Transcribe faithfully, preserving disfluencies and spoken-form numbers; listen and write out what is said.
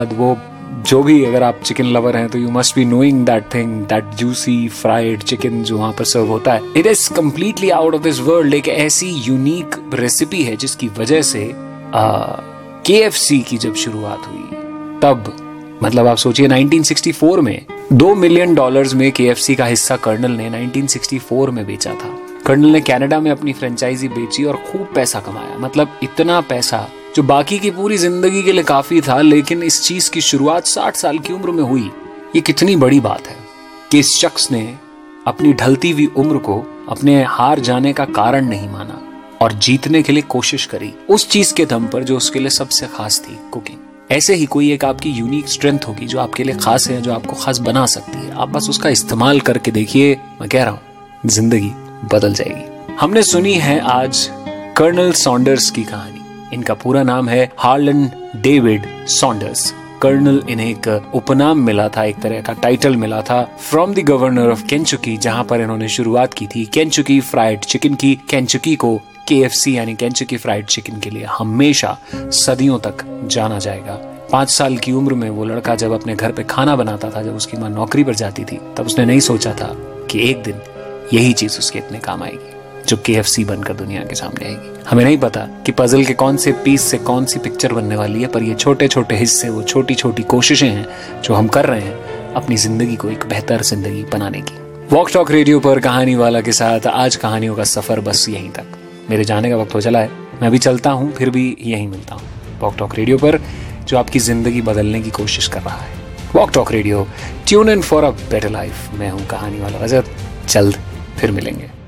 वो जो भी, अगर आप चिकन लवर हैं तो you must be knowing that thing, that juicy fried chicken जो वहां पर सर्व होता है, it is completely out of this world. एक ऐसी यूनिक रेसिपी है जिसकी वजह से के एफ सी की जब शुरुआत हुई तब, मतलब आप सोचिए नाइनटीन सिक्सटी फोर में दो मिलियन डॉलर्स में के एफ सी का हिस्सा कर्नल ने नाइनटीन सिक्सटी फोर में बेचा था। कर्नल ने कनाडा में अपनी फ्रेंचाइजी बेची और खूब पैसा कमाया, मतलब इतना पैसा जो बाकी की पूरी जिंदगी के लिए काफी था। लेकिन इस चीज की शुरुआत साठ साल की उम्र में हुई। ये कितनी बड़ी बात है कि इस शख्स ने अपनी ढलती हुई उम्र को अपने हार जाने का कारण नहीं माना और जीतने के लिए कोशिश करी उस चीज के दम पर जो उसके लिए सबसे खास थी, कुकिंग। ऐसे ही कोई एक आपकी यूनिक स्ट्रेंथ होगी जो आपके लिए खास है, जो आपको खास बना सकती है। आप बस उसका इस्तेमाल करके देखिए, मैं कह रहा हूं जिंदगी बदल जाएगी। हमने सुनी है आज कर्नल सॉन्डर्स की कहानी। इनका पूरा नाम है हार्लन डेविड सॉन्डर्स। कर्नल इन्हें एक उपनाम मिला था, एक तरह का टाइटल मिला था फ्रॉम द गवर्नर ऑफ केंचुकी, जहां पर इन्होंने शुरुआत की थी केंचुकी फ्राइड चिकन की। केंचुकी को के एफ सी यानी केंचुकी फ्राइड चिकन के लिए हमेशा सदियों तक जाना जाएगा। पांच साल की उम्र में वो लड़का जब अपने घर पे खाना बनाता था, जब उसकी माँ नौकरी पर जाती थी, तब उसने नहीं सोचा था कि एक दिन यही चीज उसके इतने काम आएगी जो के एफ सी बनकर दुनिया के सामने आएगी। हमें नहीं पता कि पजल के कौन से पीस से कौन सी पिक्चर बनने वाली है, पर ये छोटे छोटे हिस्से, वो छोटी छोटी कोशिशें हैं जो हम कर रहे हैं अपनी जिंदगी को एक बेहतर जिंदगी बनाने की। वॉक टॉक रेडियो पर कहानी वाला के साथ आज कहानियों का सफर बस यहीं तक। मेरे जाने का वक्त हो चला है, मैं भी चलता हूँ, फिर भी यहीं मिलता हूँ वॉक टॉक रेडियो पर, जो आपकी जिंदगी बदलने की कोशिश कर रहा है। Walk talk radio, tune in for a better life. मैं हूँ कहानी वाला रजत, जल्द फिर मिलेंगे।